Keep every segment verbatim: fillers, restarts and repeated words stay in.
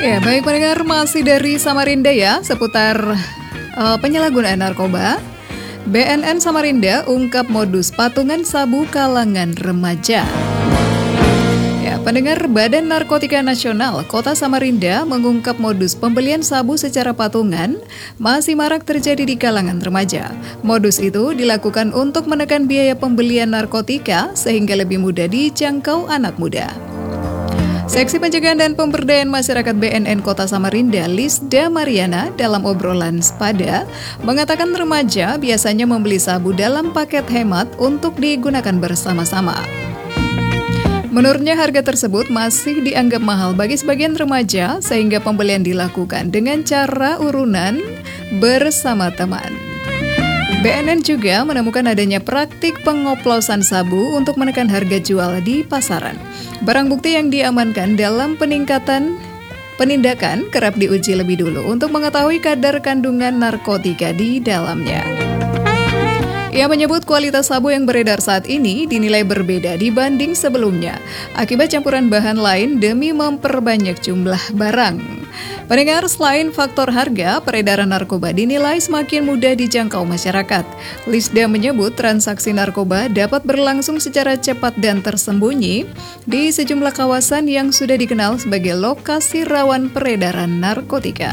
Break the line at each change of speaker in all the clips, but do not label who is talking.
Ya, baik pendengar, masih dari Samarinda ya, seputar uh, penyalahgunaan narkoba. B N N Samarinda ungkap modus patungan sabu kalangan remaja. Ya, pendengar, Badan Narkotika Nasional Kota Samarinda mengungkap modus pembelian sabu secara patungan masih marak terjadi di kalangan remaja. Modus itu dilakukan untuk menekan biaya pembelian narkotika sehingga lebih mudah dijangkau anak muda. Seksi Pencegahan dan Pemberdayaan Masyarakat B N N Kota Samarinda, Lisda Mariana, dalam obrolan Spada, mengatakan remaja biasanya membeli sabu dalam paket hemat untuk digunakan bersama-sama. Menurutnya harga tersebut masih dianggap mahal bagi sebagian remaja sehingga pembelian dilakukan dengan cara urunan bersama teman. B N N juga menemukan adanya praktik pengoplosan sabu untuk menekan harga jual di pasaran. Barang bukti yang diamankan dalam peningkatan penindakan kerap diuji lebih dulu untuk mengetahui kadar kandungan narkotika di dalamnya. Ia menyebut kualitas sabu yang beredar saat ini dinilai berbeda dibanding sebelumnya akibat campuran bahan lain demi memperbanyak jumlah barang. Pendengar, selain faktor harga, peredaran narkoba dinilai semakin mudah dijangkau masyarakat. Lisda menyebut transaksi narkoba dapat berlangsung secara cepat dan tersembunyi di sejumlah kawasan yang sudah dikenal sebagai lokasi rawan peredaran narkotika.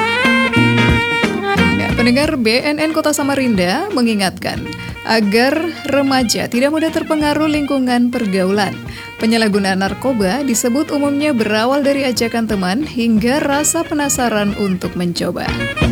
Pendengar, B N N Kota Samarinda mengingatkan agar remaja tidak mudah terpengaruh lingkungan pergaulan. Penyalahgunaan narkoba disebut umumnya berawal dari ajakan teman hingga rasa penasaran untuk mencoba.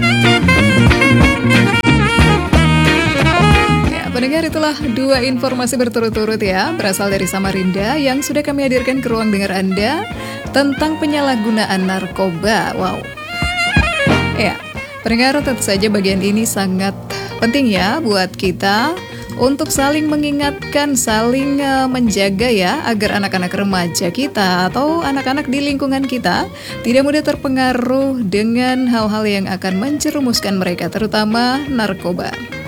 Ya, pendengar, itulah dua informasi berturut-turut ya, berasal dari Samarinda yang sudah kami hadirkan ke ruang dengar Anda tentang penyalahgunaan narkoba. Wow. Ya. Pendengar, tentu saja bagian ini sangat penting ya buat kita untuk saling mengingatkan, saling uh, menjaga ya agar anak-anak remaja kita atau anak-anak di lingkungan kita tidak mudah terpengaruh dengan hal-hal yang akan menjerumuskan mereka, terutama narkoba.